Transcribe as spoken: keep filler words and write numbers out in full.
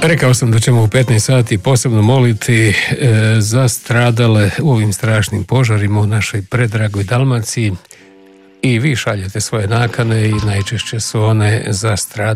Rekao sam da ćemo u petnaest sati posebno moliti e, za stradale u ovim strašnim požarima u našoj predragoj Dalmaciji. I vi šaljete svoje nakane i najčešće su one za stradale